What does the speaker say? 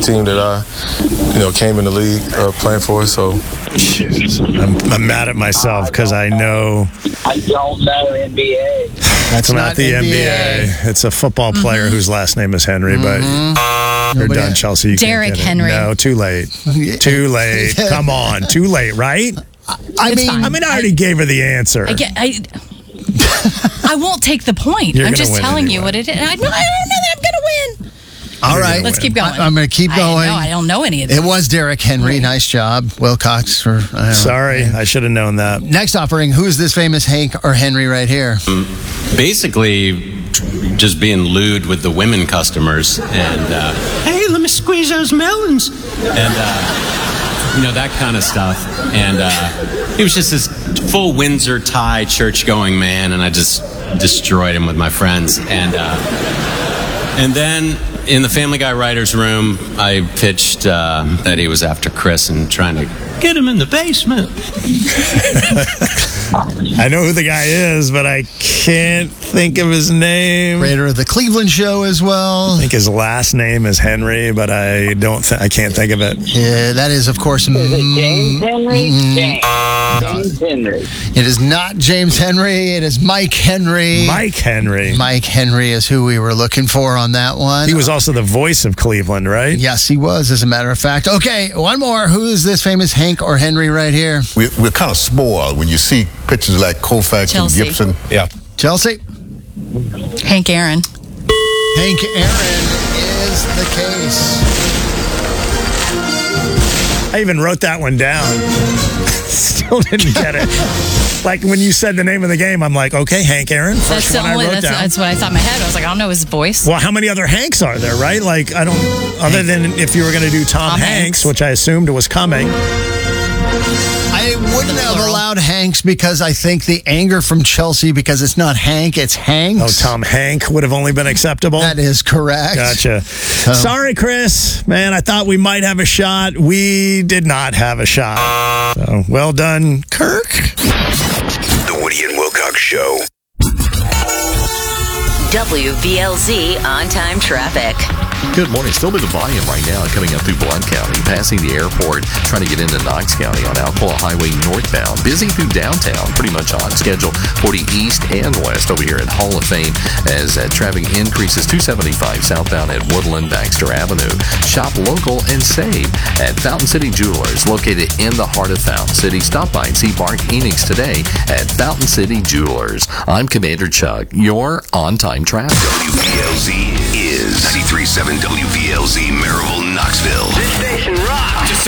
team that I, came in the league playing for. So I'm mad at myself because I know. I don't know NBA. That's not the NBA. It's a football player whose last name is Henry, but you're done, Chelsea. You Derrick can't get it. Henry. No, too late. Too late. Come on. Too late, right? I already gave her the answer. I won't take the point. You're I'm gonna just win telling you anyway. what it is. I know that I'm going to win. All right. Let's keep going. I'm going to keep going. I don't know any of this. It was Derrick Henry. Nice job. Wilcox. Sorry, I should have known that. Next offering, who is this famous Hank or Henry right here? Basically, just being lewd with the women customers. And, hey, let me squeeze those melons. And, that kind of stuff. And he was just this full Windsor tie church-going man, and I just destroyed him with my friends. And then in the Family Guy writer's room, I pitched that he was after Chris and trying to get him in the basement. I know who the guy is, but I can't think of his name. Creator of the Cleveland Show as well. I think his last name is Henry, but I can't think of it. Yeah, that is, of course, Is it James Henry? James Henry. It is not James Henry. It is Mike Henry. Mike Henry. Mike Henry is who we were looking for on that one. He was also the voice of Cleveland, right? Yes, he was, as a matter of fact. Okay, one more. Who is this famous Hank or Henry right here? We're kind of spoiled when you see pictures like Koufax Chelsea. and Gibson. Yeah. Chelsea? Hank Aaron. Hank Aaron is the case. I even wrote that one down. Still didn't get it. Like when you said the name of the game, I'm like, okay, Hank Aaron. That's the only. That's what I thought in my head. I was like, I don't know his voice. Well, how many other Hanks are there, right? Like, I don't, other than if you were going to do Tom Hanks, which I assumed was coming. I wouldn't have allowed Hanks because I think the anger from Chelsea, because it's not Hank, it's Hanks. Oh, Tom Hank would have only been acceptable? That is correct. Gotcha. Sorry, Chris. Man, I thought we might have a shot. We did not have a shot. So, well done, Kirk. The Woody and Wilcox Show. WVLZ on-time traffic. Good morning. Still a bit of volume right now coming up through Blount County, passing the airport, trying to get into Knox County on Alcoa Highway northbound. Busy through downtown, pretty much on schedule for the east and west over here at Hall of Fame as traffic increases 275 southbound at Woodland Baxter Avenue. Shop local and save at Fountain City Jewelers, located in the heart of Fountain City. Stop by and see Mark Enix today at Fountain City Jewelers. I'm Commander Chuck, your on-time traffic. WVLZ is 93.7 WVLZ Maryville, Knox